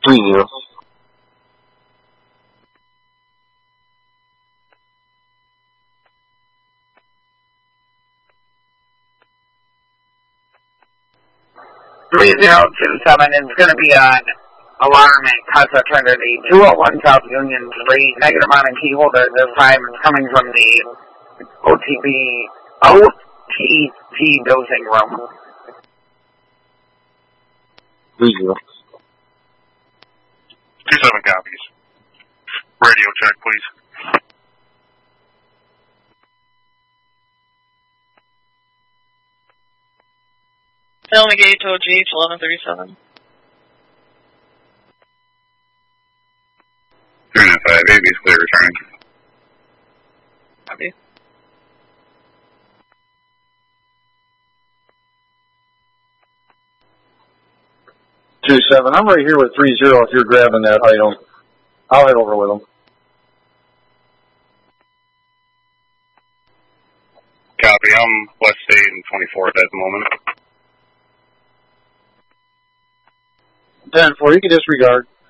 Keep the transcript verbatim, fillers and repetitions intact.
Three zero. Three zero two seven is going to be on alarm at Casa Trinity, two oh one South Union Street, negative on a key holder. This time is coming from the O T P, O T P dosing room. Three zero. Two seven copies. Radio check, please. Filming gate to O G H eleven thirty-seven. three nine five, A B is clear, returning. Copy. Two seven. I'm right here with three zero. If you're grabbing that item, I'll head over with them. Copy. I'm West State and twenty-fourth at the moment. ten four. You can disregard.